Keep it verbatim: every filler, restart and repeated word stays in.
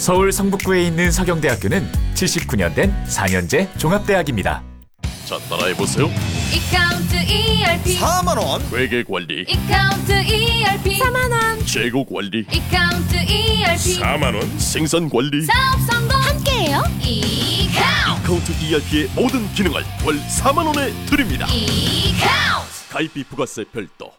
서울 성북구에 있는 서경대학교는 칠십구 년 된 사 년제 종합대학입니다. 자, 따라해보세요. 이카운트 이알피 사만 원. 회계관리, 이카운트 이알피 사만 원 재고관리, 이카운트 이알피 사만 원. 생산관리, 사업 성공 함께해요. 이카운트 카운트 이알피의 모든 기능을 월 사만 원에 드립니다. 이카운트 가입비 부가세 별도.